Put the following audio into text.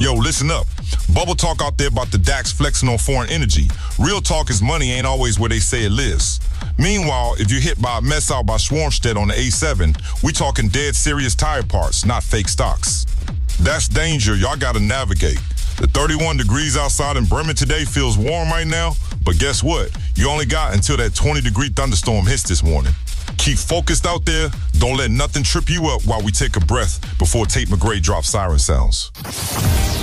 Yo, listen up. Bubble talk out there about the DAX flexing on foreign energy. Real talk is money ain't always where they say it lives. Meanwhile, if you're hit by a mess out by Swarmstead on the A7, we talking dead serious tire parts, not fake stocks. That's danger y'all gotta navigate. The 31 degrees outside in Bremen today feels warm right now, but guess what? You only got until that 20-degree thunderstorm hits this morning. Keep focused out there. Don't let nothing trip you up while we take a breath before Tate McRae drops siren sounds.